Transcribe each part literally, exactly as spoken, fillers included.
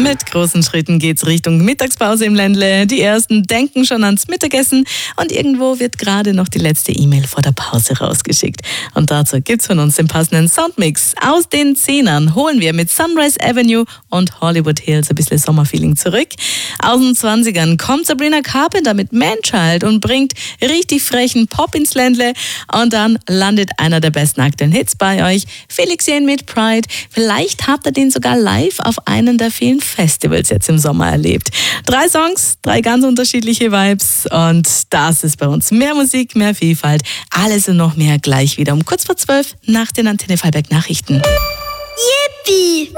Mit großen Schritten geht's Richtung Mittagspause im Ländle. Die ersten denken schon ans Mittagessen und irgendwo wird gerade noch die letzte E-Mail vor der Pause rausgeschickt. Und dazu gibt's von uns den passenden Soundmix. Aus den Zehnern holen wir mit Sunrise Avenue und Hollywood Hills ein bisschen Sommerfeeling zurück. Aus den Zwanzigern kommt Sabrina Carpenter mit Manchild und bringt richtig frechen Pop ins Ländle. Und dann landet einer der besten aktuellen Hits bei euch. Felix Jähn mit Pride. Vielleicht habt ihr den sogar live auf einen der vielen Festivals jetzt im Sommer erlebt. Drei Songs, drei ganz unterschiedliche Vibes und das ist bei uns mehr Musik, mehr Vielfalt, alles und noch mehr gleich wieder um kurz vor zwölf nach den Antenne Fallberg Nachrichten. Yippie!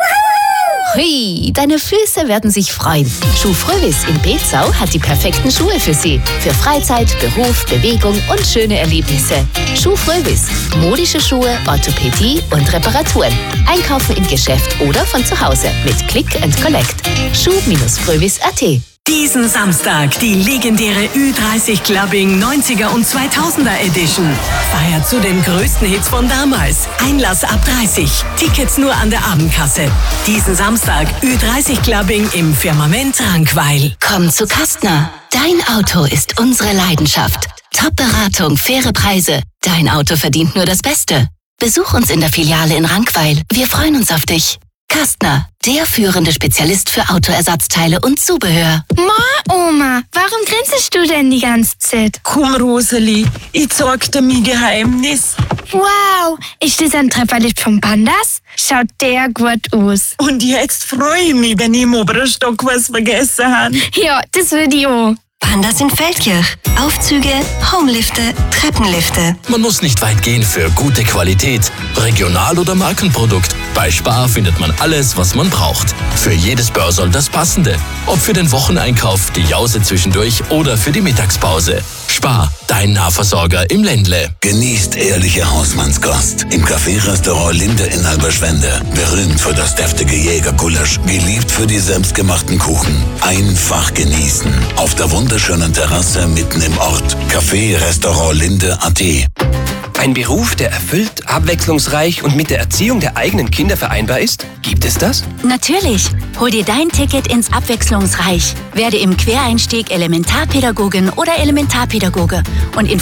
Hui, deine Füße werden sich freuen. Schuh Frövis in Bezau hat die perfekten Schuhe für Sie. Für Freizeit, Beruf, Bewegung und schöne Erlebnisse. Schuh Frövis. Modische Schuhe, Orthopädie und Reparaturen. Einkaufen im Geschäft oder von zu Hause mit Click and Collect. schuh Frövis punkt at. Diesen Samstag die legendäre Ü dreißig Clubbing neunziger und zweitausender Edition. Feiert zu den größten Hits von damals. Einlass ab dreißig. Tickets nur an der Abendkasse. Diesen Samstag Ü dreißig Clubbing im Firmament Rankweil. Komm zu Kastner. Dein Auto ist unsere Leidenschaft. Top-Beratung, faire Preise. Dein Auto verdient nur das Beste. Besuch uns in der Filiale in Rankweil. Wir freuen uns auf dich. Kastner, der führende Spezialist für Autoersatzteile und Zubehör. Ma, Oma, warum grinst du denn die ganze Zeit? Komm, Roseli, ich zeig dir mein Geheimnis. Wow, ist das ein Trefferlicht vom Pandas? Schaut der gut aus. Und jetzt freue ich mich, wenn ich im oberen Stock was vergessen habe. Ja, das will ich auch. Pandas in Feldkirch. Aufzüge, Homelifte, Treppenlifte. Man muss nicht weit gehen für gute Qualität. Regional- oder Markenprodukt. Bei Spar findet man alles, was man braucht. Für jedes Börsel das Passende. Ob für den Wocheneinkauf, die Jause zwischendurch oder für die Mittagspause. Spar, dein Nahversorger im Ländle. Genießt ehrliche Hausmannskost im Café-Restaurant Linde in Halberschwende. Berühmt für das deftige Jägergulasch, geliebt für die selbstgemachten Kuchen. Einfach genießen. Auf der wunderschönen Terrasse mitten im Ort. Café-Restaurant Linde punkt at. Ein Beruf, der erfüllt, abwechslungsreich und mit der Erziehung der eigenen Kinder vereinbar ist? Gibt es das? Natürlich. Hol dir dein Ticket ins Abwechslungsreich. Werde im Quereinstieg Elementarpädagogin oder Elementarpädagoge und